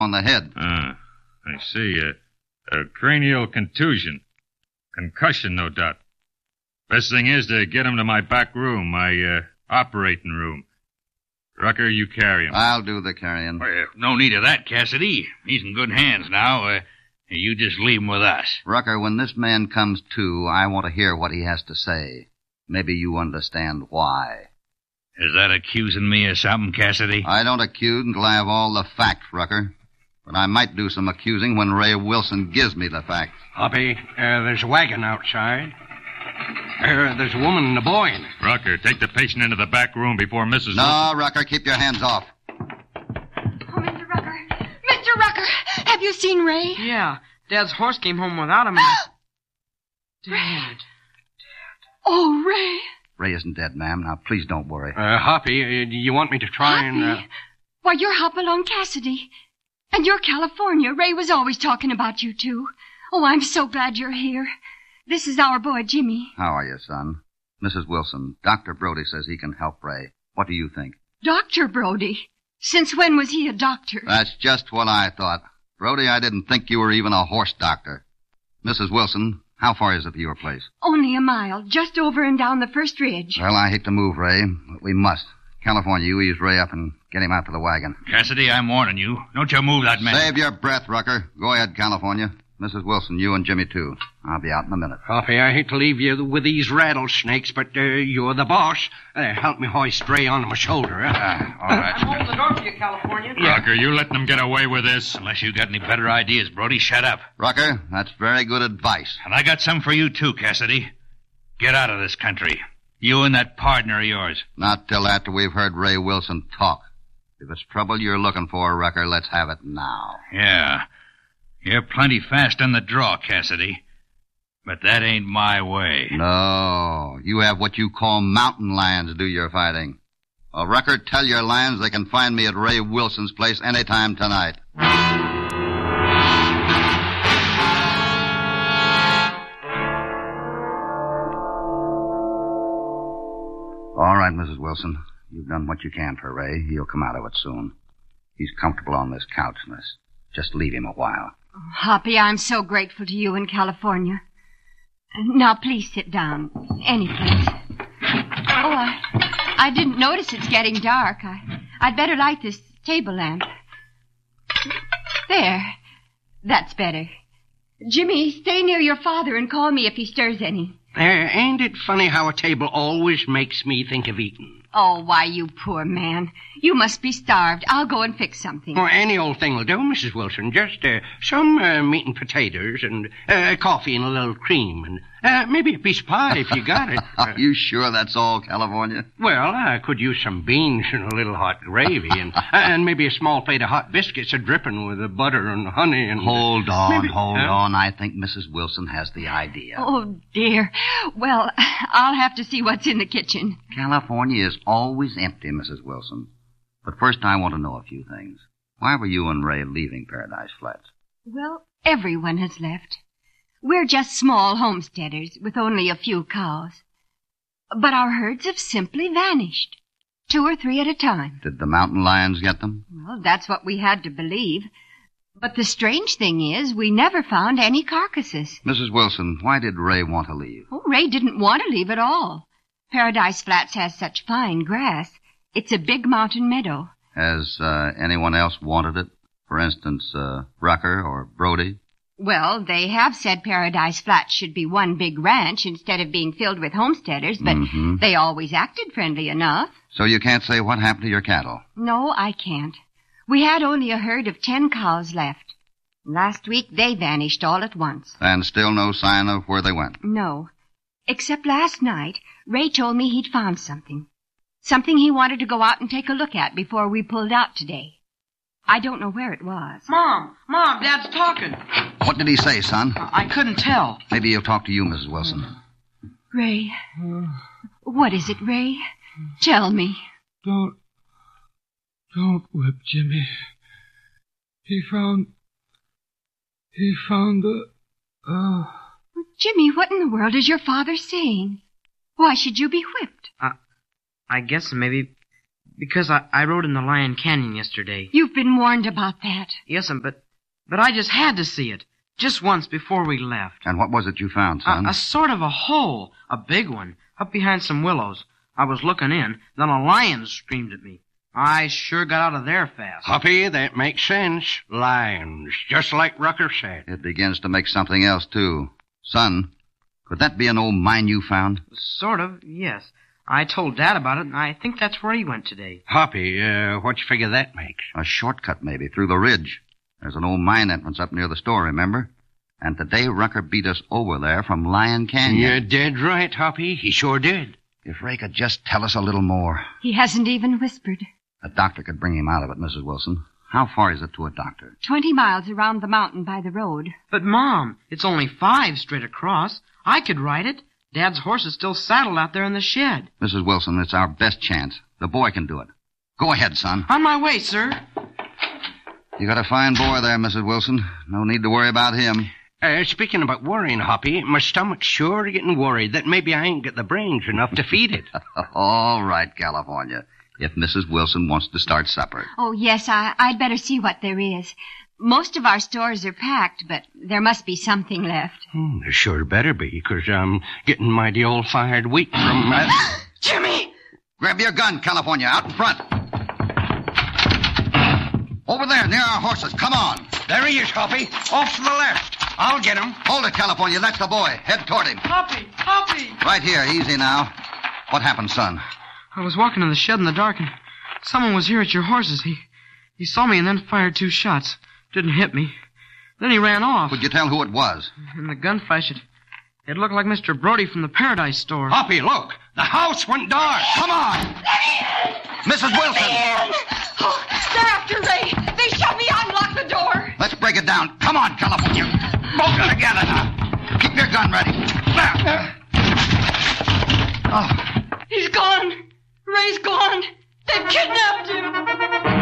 on the head. I see. A cranial contusion. Concussion, no doubt. Best thing is to get him to my back room, my operating room. Rucker, you carry him. I'll do the carrying. Well, no need of that, Cassidy. He's in good hands now. You just leave him with us. Rucker, when this man comes to, I want to hear what he has to say. Maybe you understand why. Is that accusing me of something, Cassidy? I don't accuse until I have all the facts, Rucker. But I might do some accusing when Ray Wilson gives me the facts. Hoppy, there's a wagon outside. There's a woman and a boy in it. Rucker, take the patient into the back room before Mrs. No, Wilson... Rucker, keep your hands off. Oh, Mr. Rucker. Mr. Rucker, have you seen Ray? Yeah, Dad's horse came home without him. And... Dad. Oh, Ray. Ray isn't dead, ma'am. Now, please don't worry. Hoppy, do you want me to try Hoppy? Why, you're Hopalong Cassidy. And you're California. Ray was always talking about you two. Oh, I'm so glad you're here. This is our boy, Jimmy. How are you, son? Mrs. Wilson, Dr. Brody says he can help Ray. What do you think? Dr. Brody? Since when was he a doctor? That's just what I thought. Brody, I didn't think you were even a horse doctor. Mrs. Wilson, how far is it to your place? Only a mile, just over and down the first ridge. Well, I hate to move Ray, but we must. California, you ease Ray up and get him out to the wagon. Cassidy, I'm warning you. Don't you move that man. Save your breath, Rucker. Go ahead, California. Mrs. Wilson, you and Jimmy, too. I'll be out in a minute. Hoppy, I hate to leave you with these rattlesnakes, but you're the boss. Help me hoist Ray onto my shoulder. All right. I'm holding the door for you, California. Rucker, you letting them get away with this? Unless you got any better ideas, Brody, shut up. Rucker, that's very good advice. And I got some for you, too, Cassidy. Get out of this country. You and that partner of yours. Not till after we've heard Ray Wilson talk. If it's trouble you're looking for, Rucker, let's have it now. Yeah. You're plenty fast on the draw, Cassidy. But that ain't my way. No. You have what you call mountain lions do your fighting. Well, Rucker, tell your lions they can find me at Ray Wilson's place anytime tonight. All right, Mrs. Wilson. You've done what you can for Ray. He'll come out of it soon. He's comfortable on this couch, miss. Just leave him a while. Oh, Hoppy, I'm so grateful to you in California. Now, please sit down. Any place. Oh, I didn't notice it's getting dark. I'd better light this table lamp. There. That's better. Jimmy, stay near your father and call me if he stirs any. Ain't it funny how a table always makes me think of eating? Oh, why, you poor man. You must be starved. I'll go and fix something. Oh, any old thing will do, Mrs. Wilson. Just some meat and potatoes and coffee and a little cream and maybe a piece of pie if you got it. Are you sure that's all, California? Well, I could use some beans and a little hot gravy and maybe a small plate of hot biscuits dripping with the butter and honey and... Hold on. I think Mrs. Wilson has the idea. Oh, dear. Well, I'll have to see what's in the kitchen. California is always empty, Mrs. Wilson. But first I want to know a few things. Why were you and Ray leaving Paradise Flats? Well, everyone has left. We're just small homesteaders with only a few cows. But our herds have simply vanished. 2 or 3 at a time. Did the mountain lions get them? Well, that's what we had to believe. But the strange thing is, we never found any carcasses. Mrs. Wilson, why did Ray want to leave? Oh, Ray didn't want to leave at all. Paradise Flats has such fine grass. It's a big mountain meadow. Has anyone else wanted it? For instance, Rucker or Brody? Well, they have said Paradise Flats should be one big ranch instead of being filled with homesteaders, but they always acted friendly enough. So you can't say what happened to your cattle? No, I can't. We had only a herd of 10 cows left. Last week, they vanished all at once. And still no sign of where they went? No. Except last night, Ray told me he'd found something. Something he wanted to go out and take a look at before we pulled out today. I don't know where it was. Mom, Dad's talking. What did he say, son? I couldn't tell. Maybe he'll talk to you, Mrs. Wilson. Ray. What is it, Ray? Tell me. Don't whip Jimmy. He found the... Jimmy, what in the world is your father saying? Why should you be whipped? I guess maybe Because I rode in the Lion Canyon yesterday. You've been warned about that. Yes, but I just had to see it. Just once before we left. And what was it you found, son? A sort of a hole. A big one. Up behind some willows. I was looking in. Then a lion screamed at me. I sure got out of there fast. Hoppy, that makes sense. Lions, just like Rucker said. It begins to make something else, too. Son, could that be an old mine you found? Sort of, yes. I told Dad about it, and I think that's where he went today. Hoppy, what you figure that makes? A shortcut, maybe, through the ridge. There's an old mine entrance up near the store, remember? And today Rucker beat us over there from Lion Canyon. You're dead right, Hoppy. He sure did. If Ray could just tell us a little more. He hasn't even whispered. A doctor could bring him out of it, Mrs. Wilson. How far is it to a doctor? 20 miles around the mountain by the road. But, Mom, it's only 5 straight across. I could ride it. Dad's horse is still saddled out there in the shed. Mrs. Wilson, it's our best chance. The boy can do it. Go ahead, son. On my way, sir. You got a fine boy there, Mrs. Wilson. No need to worry about him. Speaking about worrying, Hoppy, my stomach's sure getting worried that maybe I ain't got the brains enough to feed it. All right, California. If Mrs. Wilson wants to start supper. Oh, yes, I'd better see what there is. Most of our stores are packed, but there must be something left. There sure better be, because I'm getting mighty old-fired weak from... Jimmy! Grab your gun, California, out in front. Over there, near our horses. Come on. There he is, Hoppy. Off to the left. I'll get him. Hold it, California. That's the boy. Head toward him. Hoppy! Right here. Easy now. What happened, son? I was walking in the shed in the dark, and someone was here at your horses. He saw me and then fired 2 shots. Didn't hit me. Then he ran off. Could you tell who it was? In the gunflash, it looked like Mr. Brody from the Paradise Store. Hoppy, look. The house went dark. Come on. Mrs. Wilson. Oh, they're after Ray. They shut me out and locked the door. Let's break it down. Come on, California. Both together now. Keep your gun ready. There. Oh. He's gone. Ray's gone. They've kidnapped him.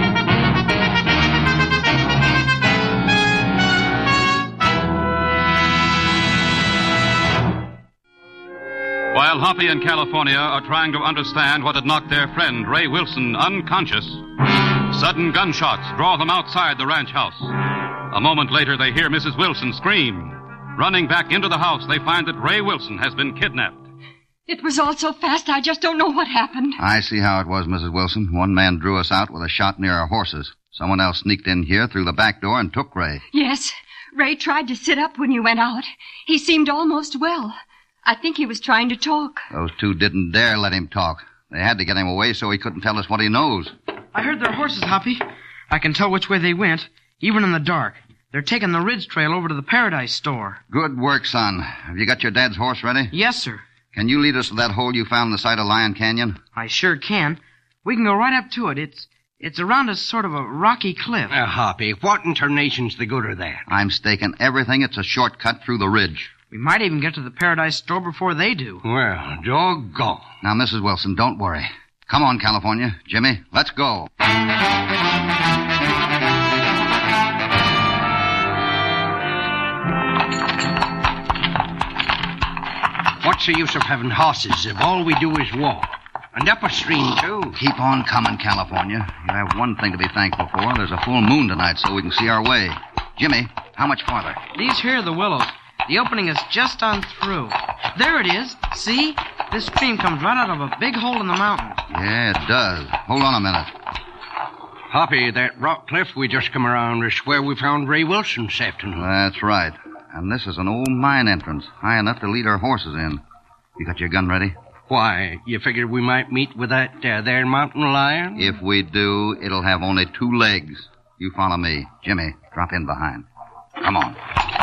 While Hoppy and California are trying to understand what had knocked their friend Ray Wilson unconscious, sudden gunshots draw them outside the ranch house. A moment later, they hear Mrs. Wilson scream. Running back into the house, they find that Ray Wilson has been kidnapped. It was all so fast, I just don't know what happened. I see how it was, Mrs. Wilson. One man drew us out with a shot near our horses. Someone else sneaked in here through the back door and took Ray. Yes. Ray tried to sit up when you went out. He seemed almost well. I think he was trying to talk. Those 2 didn't dare let him talk. They had to get him away so he couldn't tell us what he knows. I heard their horses, Hoppy. I can tell which way they went, even in the dark. They're taking the Ridge Trail over to the Paradise Store. Good work, son. Have you got your dad's horse ready? Yes, sir. Can you lead us to that hole you found on the side of Lion Canyon? I sure can. We can go right up to it. It's around a sort of a rocky cliff. Hoppy, what in tarnation's the good of that? I'm staking everything. It's a shortcut through the ridge. We might even get to the Paradise Store before they do. Well, doggone. Now, Mrs. Wilson, don't worry. Come on, California. Jimmy, let's go. What's the use of having horses if all we do is walk? And up a stream, too. Keep on coming, California. You have one thing to be thankful for. There's a full moon tonight, so we can see our way. Jimmy, how much farther? These here are the willows. The opening is just on through. There it is. See? This stream comes right out of a big hole in the mountain. Yeah, it does. Hold on a minute. Hoppy, that rock cliff we just come around is where we found Ray Wilson this afternoon. That's right. And this is an old mine entrance, high enough to lead our horses in. You got your gun ready? Why, you figured we might meet with that there mountain lion? If we do, it'll have only 2 legs. You follow me. Jimmy, drop in behind. Come on.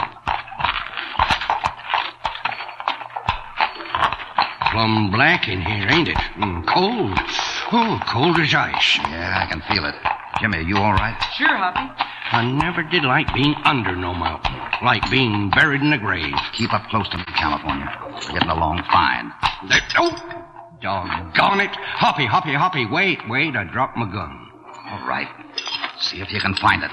Plumb black in here, ain't it? Cold. Oh, cold as ice. Yeah, I can feel it. Jimmy, you all right? Sure, Hoppy. I never did like being under no mountain. Like being buried in a grave. Keep up close to me, California. We're getting along fine. Oh! Doggone it. Hoppy. Wait. I dropped my gun. All right. See if you can find it.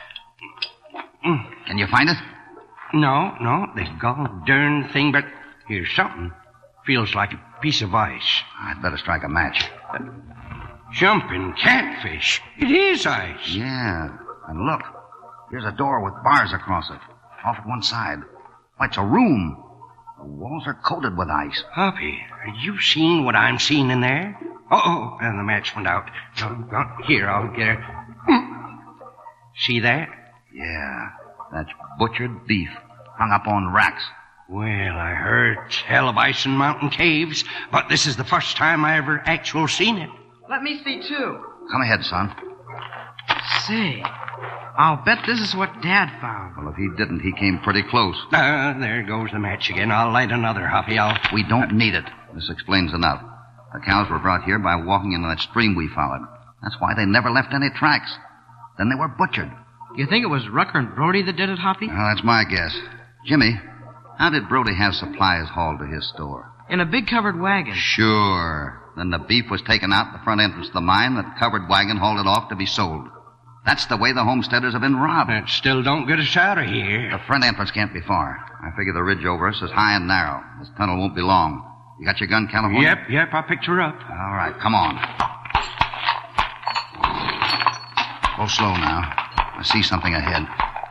Can you find it? No, the gol darn thing, but here's something. Feels like a piece of ice. I'd better strike a match. Jumping catfish. It is ice. Yeah. And look, here's a door with bars across it. Off at one side. Why, it's a room. The walls are coated with ice. Hoppy, are you seeing what I'm seeing in there? Oh, and the match went out. Here, I'll get her. See that? Yeah, that's butchered beef, hung up on racks. Well, I heard tell of ice in mountain caves, but this is the first time I ever actually seen it. Let me see, too. Come ahead, son. Say, I'll bet this is what Dad found. Well, if he didn't, he came pretty close. There goes the match again. I'll light another, Hoppy. We don't need it. This explains enough. The cows were brought here by walking into that stream we followed. That's why they never left any tracks. Then they were butchered. You think it was Rucker and Brody that did it, Hoppy? Well, that's my guess. Jimmy, how did Brody have supplies hauled to his store? In a big covered wagon. Sure. Then the beef was taken out the front entrance of the mine. That covered wagon hauled it off to be sold. That's the way the homesteaders have been robbed. That still don't get us out of here. The front entrance can't be far. I figure the ridge over us is high and narrow. This tunnel won't be long. You got your gun, California? Yep, I picked her up. All right, come on. Go slow now. I see something ahead.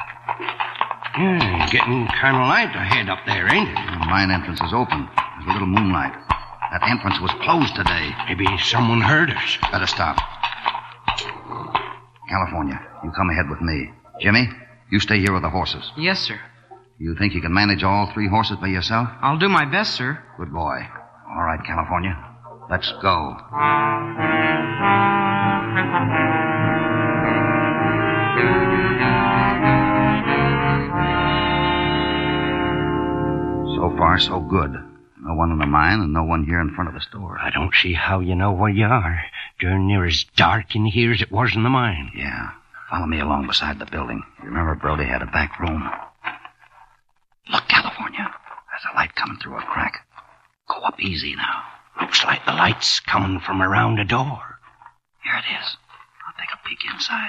Yeah, getting kind of light ahead up there, ain't it? The mine entrance is open. There's a little moonlight. That entrance was closed today. Maybe someone heard us. Better stop. California, you come ahead with me. Jimmy, you stay here with the horses. Yes, sir. You think you can manage all 3 horses by yourself? I'll do my best, sir. Good boy. All right, California. Let's go. So far, so good. No one in the mine and no one here in front of the store. I don't see how you know where you are. Darn near as dark in here as it was in the mine. Yeah. Follow me along beside the building. You remember Brody had a back room? Look, California. There's a light coming through a crack. Go up easy now. Looks like the light's coming from around a door. Here it is. I'll take a peek inside.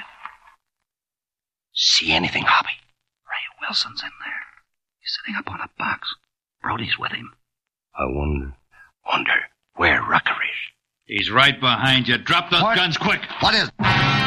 See anything, Hoppy? Ray Wilson's in there. He's sitting up on a box. Brody's with him. I wonder where Rucker is. He's right behind you. Drop those guns quick. What is...